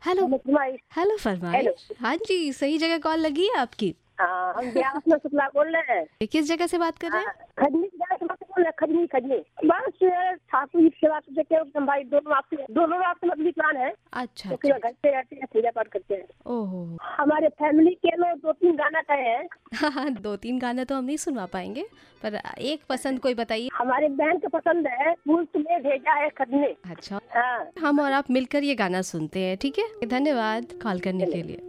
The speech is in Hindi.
हेलो। फरमाइश। Hello hello. फरमाइश। हाँ जी, सही जगह कॉल लगी है आपकी। हाँ, हम ब्यास में शुक्ला बोल रहे हैं। किस जगह से बात कर रहे हाँ, हैं? खजनी की जगह से बात बोल रहे हैं, खजनी खजनी। बस ठाकुर जी की सेवा करते हैं एकदम भाई, दोनों आपसे मतलब प्लान है। अच्छा तो फिर अच्छा। घर पे रहते हैं, पूजा पाठ करते हैं। ओहो। हमारे फैमिली के लोग 2-3 गाना कहे हैं। हाँ हाँ, 2-3 गाने तो हम नहीं सुनवा पाएंगे, पर एक पसंद कोई बताइए। हमारे बहन को पसंद है, फूल तुम्हें भेजा है खजनी। अच्छा, हाँ, हम और आप मिलकर ये गाना सुनते हैं, ठीक है? धन्यवाद कॉल करने चलिए। के लिए।